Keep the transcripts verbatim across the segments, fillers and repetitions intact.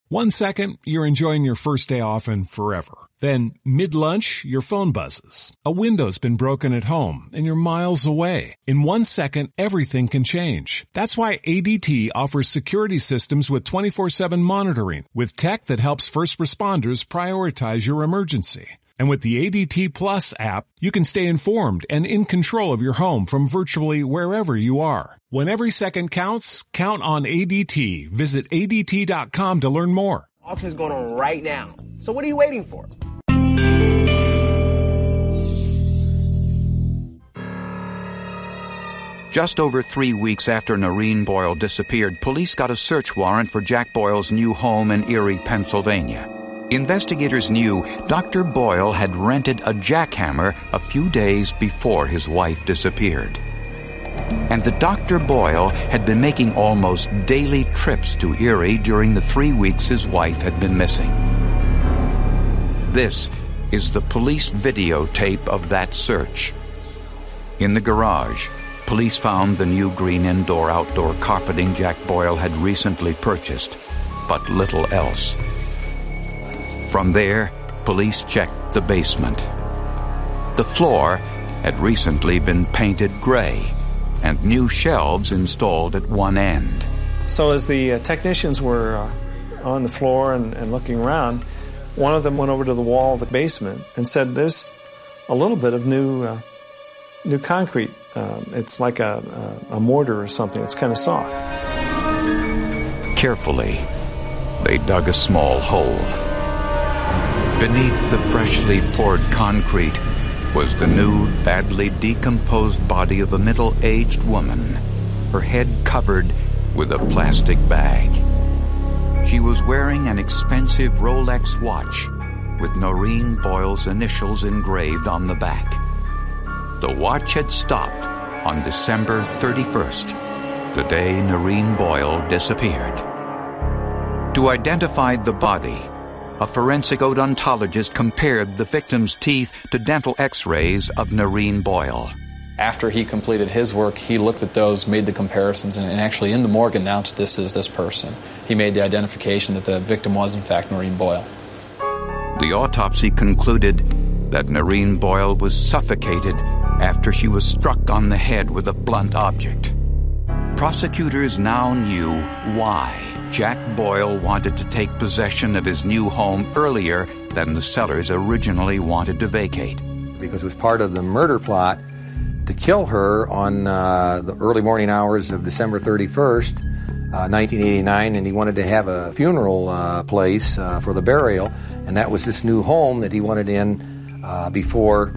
One second, you're enjoying your first day off and forever. Then, mid-lunch, your phone buzzes. A window's been broken at home, and you're miles away. In one second, everything can change. That's why A D T offers security systems with twenty-four seven monitoring, with tech that helps first responders prioritize your emergency. And with the A D T Plus app, you can stay informed and in control of your home from virtually wherever you are. When every second counts, count on A D T. Visit A D T dot com to learn more. Auction is going on right now. So what are you waiting for? Just over three weeks after Noreen Boyle disappeared, police got a search warrant for Jack Boyle's new home in Erie, Pennsylvania. Investigators knew Doctor Boyle had rented a jackhammer a few days before his wife disappeared. And the Doctor Boyle had been making almost daily trips to Erie during the three weeks his wife had been missing. This is the police videotape of that search. In the garage, police found the new green indoor-outdoor carpeting Jack Boyle had recently purchased, but little else. From there, police checked the basement. The floor had recently been painted gray, and new shelves installed at one end. So as the uh, technicians were uh, on the floor and, and looking around, one of them went over to the wall of the basement and said, "There's a little bit of new, uh, new concrete. Um, it's like a, a, a mortar or something. It's kind of soft." Carefully, they dug a small hole. Beneath the freshly poured concrete was the nude, badly decomposed body of a middle-aged woman, her head covered with a plastic bag. She was wearing an expensive Rolex watch with Noreen Boyle's initials engraved on the back. The watch had stopped on December thirty-first, the day Noreen Boyle disappeared. To identify the body, a forensic odontologist compared the victim's teeth to dental x-rays of Noreen Boyle. After he completed his work, he looked at those, made the comparisons, and actually in the morgue announced this is this person. He made the identification that the victim was, in fact, Noreen Boyle. The autopsy concluded that Noreen Boyle was suffocated after she was struck on the head with a blunt object. Prosecutors now knew why Jack Boyle wanted to take possession of his new home earlier than the sellers originally wanted to vacate. Because it was part of the murder plot to kill her on uh, the early morning hours of December thirty-first, uh, nineteen eighty-nine, and he wanted to have a funeral uh, place uh, for the burial, and that was this new home that he wanted in uh, before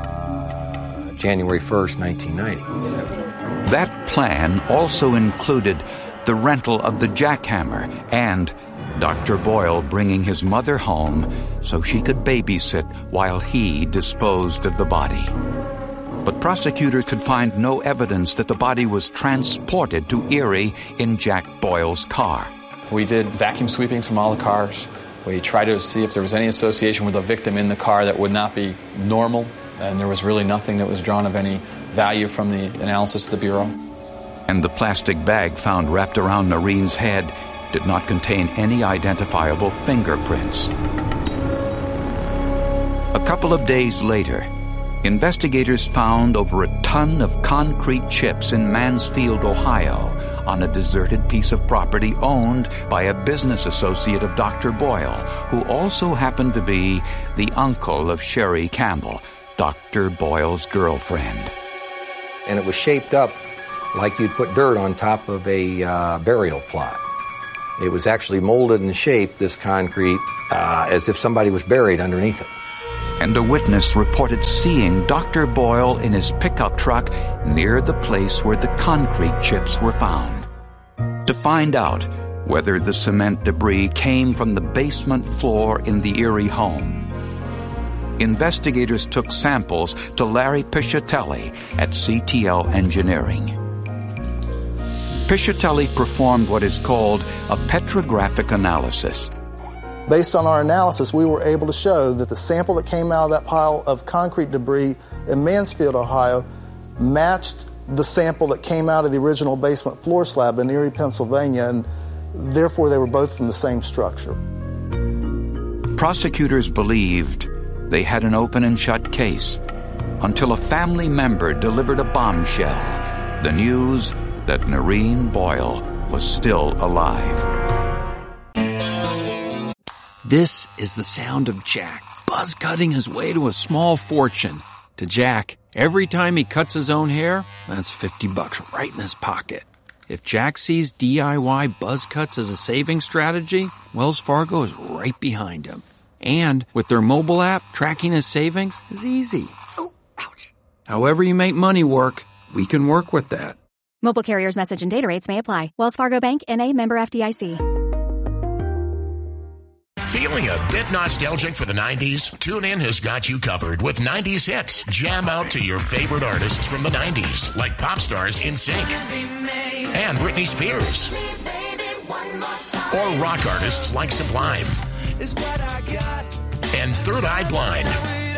uh, January first, nineteen ninety. That plan also included the rental of the jackhammer and Doctor Boyle bringing his mother home so she could babysit while he disposed of the body. But prosecutors could find no evidence that the body was transported to Erie in Jack Boyle's car. We did vacuum sweepings from all the cars. We tried to see if there was any association with the victim in the car that would not be normal, and there was really nothing that was drawn of any value from the analysis of the Bureau. And the plastic bag found wrapped around Noreen's head did not contain any identifiable fingerprints. A couple of days later, investigators found over a ton of concrete chips in Mansfield, Ohio, on a deserted piece of property owned by a business associate of Doctor Boyle, who also happened to be the uncle of Sherry Campbell, Doctor Boyle's girlfriend. And it was shaped up like you'd put dirt on top of a uh, burial plot. It was actually molded and shaped, this concrete, uh, as if somebody was buried underneath it. And a witness reported seeing Doctor Boyle in his pickup truck near the place where the concrete chips were found. To find out whether the cement debris came from the basement floor in the Erie home, investigators took samples to Larry Piscitelli at C T L Engineering. Piscitelli performed what is called a petrographic analysis. Based on our analysis, we were able to show that the sample that came out of that pile of concrete debris in Mansfield, Ohio, matched the sample that came out of the original basement floor slab in Erie, Pennsylvania. And Therefore, they were both from the same structure. Prosecutors believed they had an open and shut case until a family member delivered a bombshell, the news that Noreen Boyle was still alive. This is the sound of Jack buzz cutting his way to a small fortune. To Jack, every time he cuts his own hair, that's fifty bucks right in his pocket. If Jack sees D I Y buzz cuts as a saving strategy, Wells Fargo is right behind him. And with their mobile app, tracking his savings is easy. Oh, ouch. However you make money work, we can work with that. Mobile carriers' message and data rates may apply. Wells Fargo Bank, N A, member F D I C. Feeling a bit nostalgic for the nineties? TuneIn has got you covered with nineties hits. Jam out to your favorite artists from the nineties, like pop stars In Sync and Britney Spears, or rock artists like Sublime and Third Eye Blind.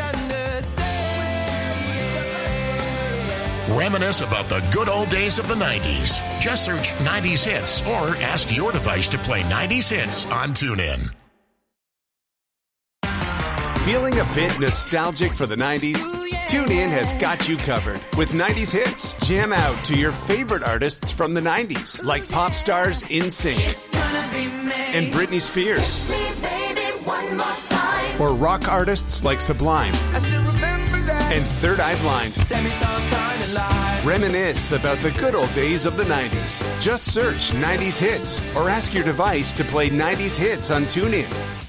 Reminisce about the good old days of the nineties. Just search nineties hits or ask your device to play nineties hits on TuneIn. Feeling a bit nostalgic for the nineties? TuneIn has got you covered with nineties hits. Jam out to your favorite artists from the nineties, like pop stars In Sync and Britney Spears, or rock artists like Sublime and Third Eye Blind. Reminisce about the good old days of the nineties. Just search nineties hits or ask your device to play nineties hits on TuneIn.